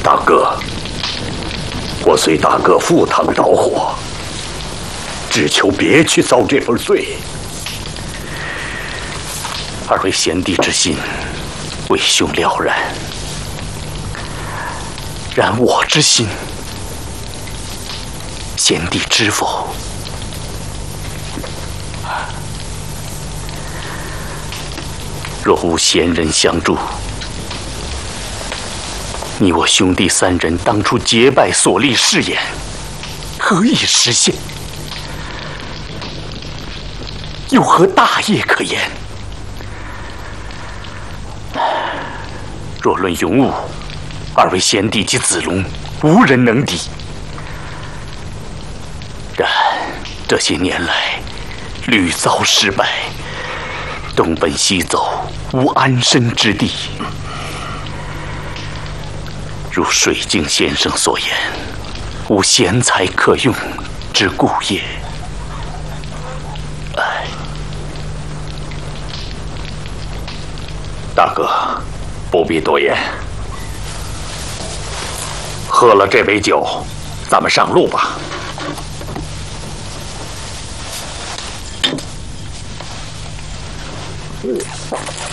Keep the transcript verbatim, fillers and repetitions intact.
大哥，我随大哥赴汤蹈火，只求别去遭这份罪。 二位贤弟之心，为兄了然；然我之心，贤弟知否？若无贤人相助，你我兄弟三人当初结拜所立誓言，何以实现？有何大业可言？若论勇武，二位贤弟及子龙无人能敌。然这些年来，屡遭失败，东奔西走，无安身之地。如水镜先生所言，无贤才可用之故也。唉， 大哥，不必多言。喝了这杯酒，咱们上路吧。嗯